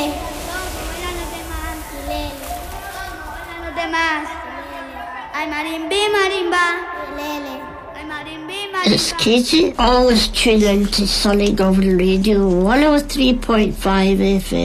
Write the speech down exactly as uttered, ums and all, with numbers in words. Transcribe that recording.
Eran los demás. Lele. Eran los demás. Ay, marimbí, marimba. Lele. Ay, marimbí, marimba. It's Katie. Always tune in to Sunny Govan Radio one oh three point five F M.